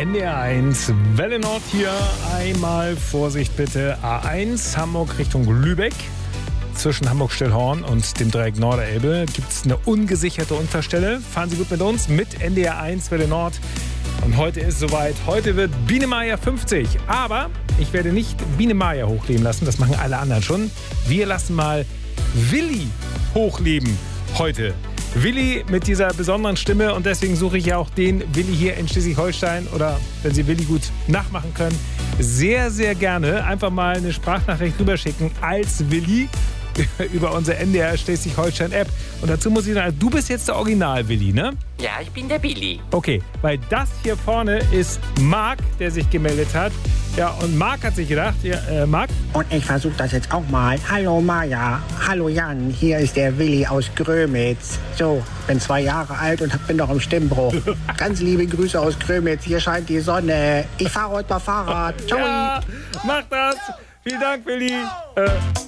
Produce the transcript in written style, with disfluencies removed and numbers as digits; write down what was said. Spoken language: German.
NDR1, Welle Nord hier. Einmal Vorsicht bitte. A1 Hamburg Richtung Lübeck. Zwischen Hamburg-Stillhorn und dem Dreieck Norderelbe gibt es eine ungesicherte Unterstelle. Fahren Sie gut mit uns, mit NDR1 Welle Nord. Und heute ist soweit. Heute wird Biene Maya 50. Aber ich werde nicht Biene Maya hochleben lassen. Das machen alle anderen schon. Wir lassen mal Willi hochleben heute. Willi mit dieser besonderen Stimme. Und deswegen suche ich ja auch den Willi hier in Schleswig-Holstein. Oder wenn Sie Willi gut nachmachen können, sehr, sehr gerne einfach mal eine Sprachnachricht rüberschicken als Willi über unsere NDR Schleswig-Holstein-App. Und dazu muss ich sagen, du bist jetzt der Original-Willi, ne? Ja, ich bin der Billy. Okay, weil das hier vorne ist Marc, der sich gemeldet hat. Ja, und Marc hat sich gedacht, ja, Marc? Und ich versuche das jetzt auch mal. Hallo Maja, hallo Jan, hier ist der Willi aus Grömitz. So, bin 2 Jahre alt und bin noch im Stimmbruch. Ganz liebe Grüße aus Grömitz, hier scheint die Sonne. Ich fahre heute mal Fahrrad. Ciao. Ja, mach das. Vielen Dank, Willi.